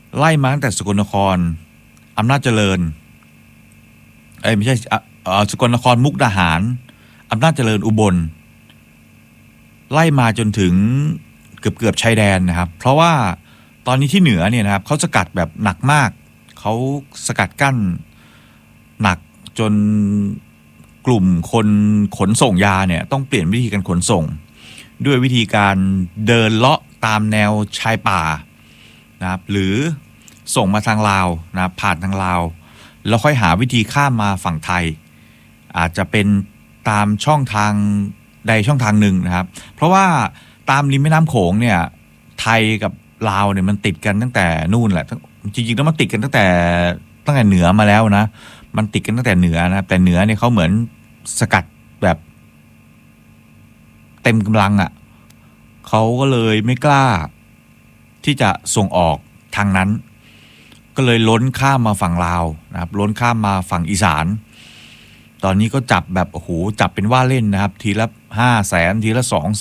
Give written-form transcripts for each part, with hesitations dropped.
ไล่มาตั้งแต่สกลนครอำนาจเจริญไม่ใช่สกลนครมุกดาหารอำนาจเจริญอุบลไล่มาจนถึงเกือบชายแดนนะครับเพราะว่าตอนนี้ที่เหนือเนี่ยนะครับเขาสกัดแบบหนักมากเขาสกัดกั้นหนักจนกลุ่มคนขนส่งยาเนี่ยต้องเปลี่ยนวิธีการขนส่งด้วยวิธีการเดินเลาะตามแนวชายป่านะครับหรือส่งมาทางลาวนะผ่านทางลาวแล้วค่อยหาวิธีข้ามมาฝั่งไทยอาจจะเป็นตามช่องทางใดช่องทางหนึ่งนะครับเพราะว่าตามริมแม่น้ำโขงเนี่ยไทยกับลาวเนี่ยมันติดกันตั้งแต่นู่นแหละจริงๆแล้วมันติดกันตั้งแต่เหนือมาแล้วนะมันติดกันตั้งแต่เหนือนะแต่เหนือเนี่ยเขาเหมือนสกัดแบบเต็มกำลังอ่ะเขาก็เลยไม่กล้าที่จะส่งออกทางนั้นก็เลยล้นข้ามมาฝั่งลาวนะครับล้นข้ามมาฝั่งอีสานตอนนี้ก็จับแบบโอ้โหจับเป็นว่าเล่นนะครับทีละ500,000ทีละ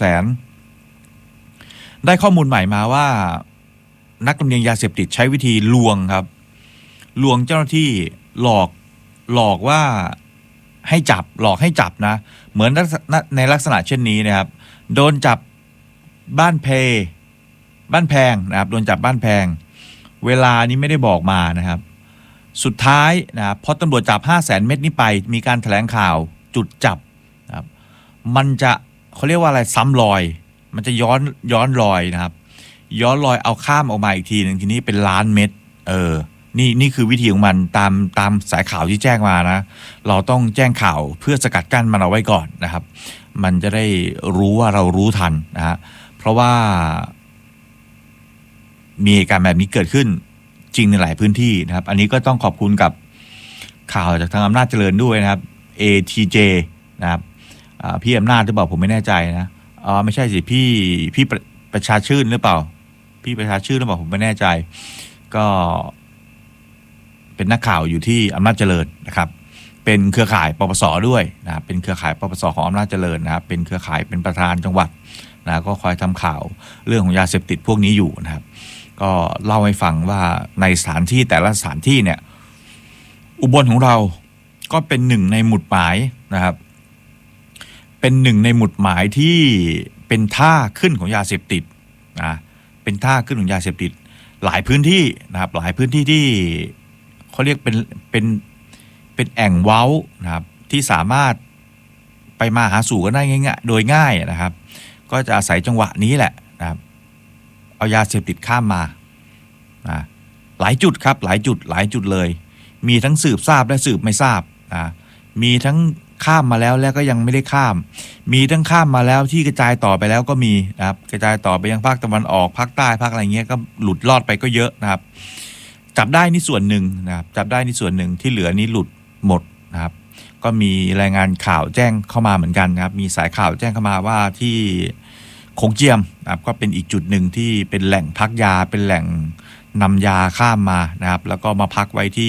200,000ได้ข้อมูลใหม่มาว่านักลำเลียงยาเสพติดใช้วิธีลวงครับลวงเจ้าหน้าที่หลอกว่าให้จับหลอกให้จับนะเหมือนในลักษณะเช่นนี้นะครับโดนจับบ้านแพงนะครับโดนจับบ้านแพงเวลานี้ไม่ได้บอกมานะครับสุดท้ายนะครับพอตำรวจจับ500,000 เม็ดนี้ไปมีการแถลงข่าวจุดจับนะครับมันจะเขาเรียกว่าอะไรซ้ำรอยมันจะย้อนรอยนะครับย้อนรอยเอาข้ามออกมาอีกทีหนึ่งทีนี้เป็นล้านเม็ดนี่คือวิธีของมันตามสายข่าวที่แจ้งมานะเราต้องแจ้งข่าวเพื่อสกัดกั้นมันเอาไว้ก่อนนะครับมันจะได้รู้ว่าเรารู้ทันนะฮะเพราะว่ามีเหตุการณ์แบบนี้เกิดขึ้นจริงในหลายพื้นที่นะครับอันนี้ก็ต้องขอบคุณกับข่าวจากทางอำนาจเจริญด้วยนะครับ ATJ นะครับพี่อำนาจหรือเปล่าผมไม่แน่ใจนะไม่ใช่สิพี่ประชาชื่นหรือเปล่าพี่ประชาชื่นหรือเปล่าผมไม่แน่ใจก็เป็นนักข่าวอยู่ที่อำนาจเจริญนะครับเป็นเครือข่ายปปส.ด้วยนะครับเป็นเครือข่ายปปส.ของอำนาจเจริญนะครับเป็นเครือข่ายเป็นประธานจังหวัดนะก็คอยทำข่าวเรื่องของยาเสพติดพวกนี้อยู่นะครับก็เล่าให้ฟังว่าในสถานที่แต่ละสถานที่เนี่ยอุบลของเราก็เป็นหนึ่งในหมุดหมายนะครับเป็นหนึ่งในหมุดหมายที่เป็นท่าขึ้นของยาเสพติดนะเป็นท่าขึ้นของยาเสพติดหลายพื้นที่นะครับหลายพื้นที่ที่เขาเรียกเป็นแอ่งเว้านะครับที่สามารถไปมาหาสู่กันได้ง่ายๆโดยง่ายนะครับก็จะอาศัยจังหวะนี้แหละนะครับเอายาเสพติดข้ามมาหลายจุดครับหลายจุดเลยมีทั้งสืบทราบและสืบไม่ทราบมีทั้งข้ามมาแล้วก็ยังไม่ได้ข้ามมีทั้งข้ามมาแล้วที่กระจายต่อไปแล้วก็มีนะครับกระจายต่อไปยังภาคตะวันออกภาคใต้ภาคอะไรเงี้ยก็หลุดรอดไปก็เยอะนะครับจับได้นี่ส่วนหนึ่งนะครับจับได้นี่ส่วนหนึ่งที่เหลือนี่หลุดหมดนะครับก็มีรายงานข่าวแจ้งเข้ามาเหมือนกันนะครับมีสายข่าวแจ้งเข้ามาว่าที่โขงเจียมนะครับก็เป็นอีกจุดหนึ่งที่เป็นแหล่งพักยาเป็นแหล่งนำยาข้ามมานะครับแล้วก็มาพักไว้ที่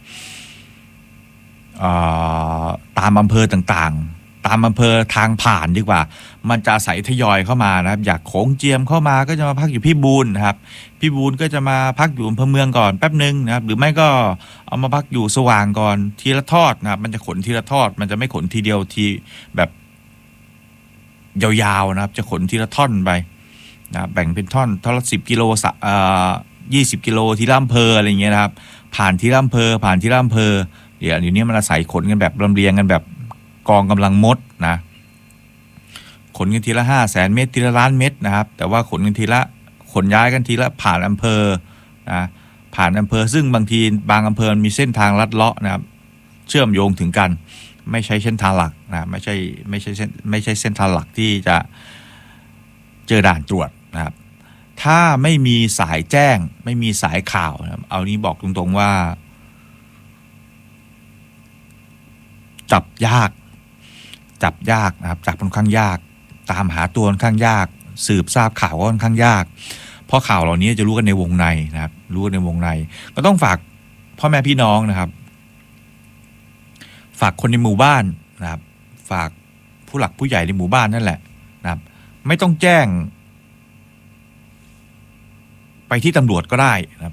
ตามอำเภอต่างๆตามอำเภอทางผ่านดีกว่ามันจะอาศัยทยอยเข้ามานะครับอยากโขงเจียมเข้ามาก็จะมาพักอยู่พี่บูนนะครับพี่บูนก็จะมาพักอยู่อำเภอเมืองก่อนแป๊บนึงนะครับหรือไม่ก็เอามาพักอยู่สว่างก่อนทีละทอดนะครับมันจะขนทีละทอดมันจะไม่ขนทีเดียวทีแบบยาวๆนะครับจะขนทีละท่อนไปนะแบ่งเป็นท่อนละ10 กิโล20 กิโลทีละอำเภออะไรอย่างเงี้ยนะครับผ่านทีละอำเภอเดี๋ยวนี้มันอาศัยขนกันแบบลำเลียงกันแบบกองกำลังมดนะขนกันทีละ500,000 เม็ดทีละล้านเม็ดนะครับแต่ว่าขนกันทีละขนย้ายกันทีละผ่านอำเภอนะผ่านอำเภอซึ่งบางทีบางอำเภอมีเส้นทางลัดเลาะนะครับเชื่อมโยงถึงกันไม่ใช่เส้นทางหลักนะไม่ใช่เส้นทางหลักที่จะเจอด่านตรวจนะครับถ้าไม่มีสายแจ้งไม่มีสายข่าวนะครับเอานี้บอกตรงๆว่าจับยากนะครับจับค่อนข้างยากตามหาตัวค่อนข้างยากสืบทราบข่าวก็ค่อนข้างยากเพราะข่าวเหล่านี้จะรู้กันในวงในนะครับรู้กันในวงในก็ต้องฝากพ่อแม่พี่น้องนะครับฝากคนในหมู่บ้านนะครับฝากผู้หลักผู้ใหญ่ในหมู่บ้านนั่นแหละนะครับไม่ต้องแจ้งไปที่ตำรวจก็ได้นะครับ